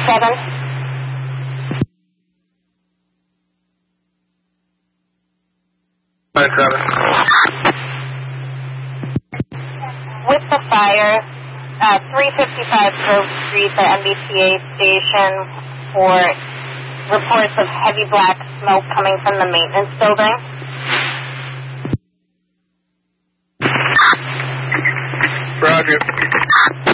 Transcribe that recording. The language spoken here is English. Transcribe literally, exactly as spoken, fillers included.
seven. five seven. With the fire, uh, three fifty-five Grove Street, the M B T A station, for reports of heavy black smoke coming from the maintenance building. Roger.